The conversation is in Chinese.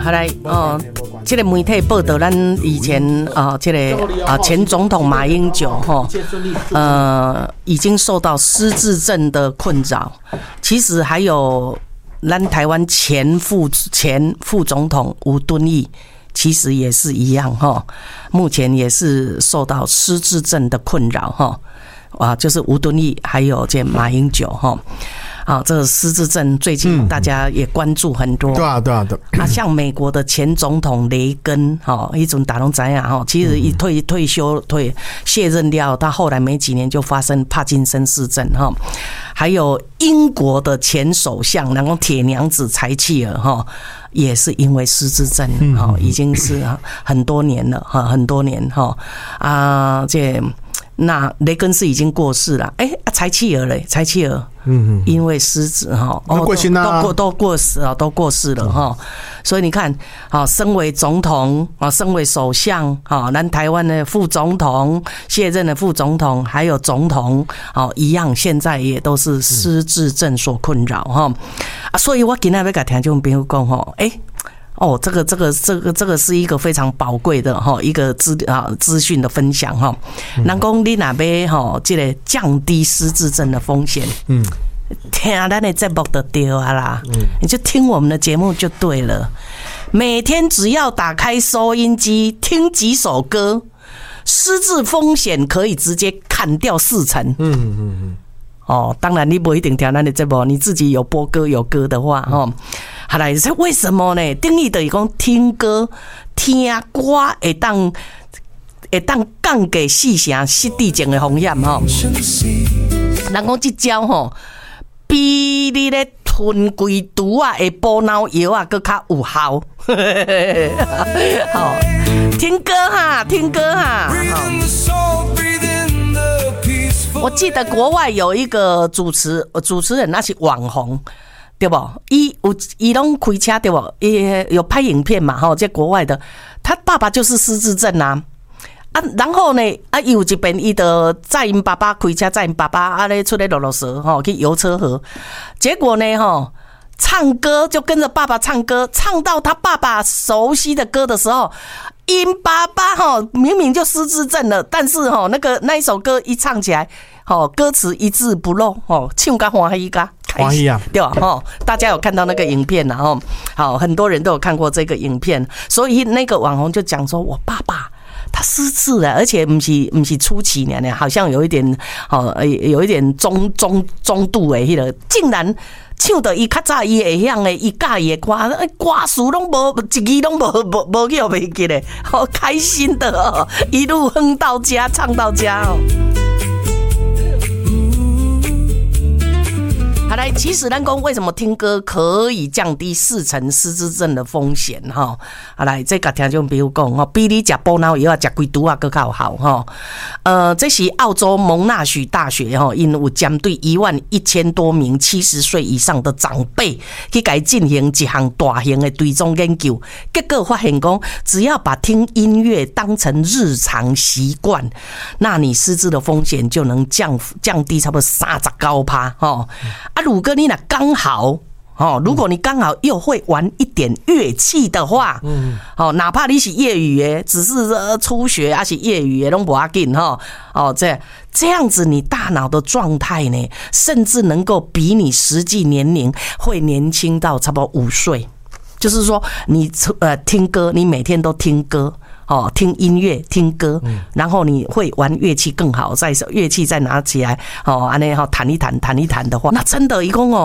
好来这个媒体报道，咱以前这个前总统马英九已经受到失智症的困扰。其实还有咱台湾前副总统吴敦义，其实也是一样目前也是受到失智症的困扰就是吴敦义还有这马英九这个失智症最近大家也关注很多。对啊。像美国的前总统雷根一种大家知道其实一退休卸任掉，他后来没几年就发生帕金森氏症还有英国的前首相然后铁娘子柴契尔也是因为失智症已经是很多年了很多年那雷根是已经过世了，柴契尔嘞，柴契尔，因为失智都过世了所以你看身为总统身为首相咱台湾的副总统卸任的副总统还有总统一样，现在也都是失智症所困扰所以我今天要跟听众朋友讲这个是一个非常宝贵的一个资讯的分享人讲你若要这个降低失智症的风险，听咱的节目就对啦，你就听我们的节目就对了。每天只要打开收音机听几首歌，失智风险可以直接砍掉40%。当然你不一定听咱的节目，你自己有播歌有歌的话好来，为什么呢？定义的讲听歌、听歌会当降低死城失智症的风险人讲这招比你咧吞规毒的补脑药更较有效。听歌听歌我记得国外有一个主持人，那是网红。对不？他都开车对不？有拍影片嘛？在国外的，他爸爸就是失智症然后呢有一遍他就载因爸爸开车，载因爸爸出来落蛇去游车河，结果呢唱歌就跟着爸爸唱歌，唱到他爸爸熟悉的歌的时候，因爸爸明明就失智症了，但是那一首歌一唱起来歌词一字不漏唱得欢喜噶。欢喜啊，对吧？大家有看到那个影片好，很多人都有看过这个影片，所以那个网红就讲说，我爸爸他失智了，而且不是初期呢，好像有一点中度的个，竟然唱到伊较早伊会晓的，伊教伊的歌词拢无一字拢无叫袂记嘞，好开心的一路哼到家，唱到家好来，其实咱讲为什么听歌可以降低40%失智症的风险好来，这个听众朋友讲比你吃补脑药吃几毒更较好这是澳洲蒙纳许大学因有针对11000多名70岁以上的长辈去给进行一项大型的追踪研究，结果发现讲，只要把听音乐当成日常习惯，那你失智的风险就能降低差不多39%如果你刚好如果你刚好又会玩一点乐器的话哪怕你是业余的，只是初学还是业余的都不要紧这样子你大脑的状态呢，甚至能够比你实际年龄会年轻到差不多5岁。就是说你听歌，你每天都听歌听音乐听歌然后你会玩乐器更好，乐器再拿起来弹一弹的话，那真的一共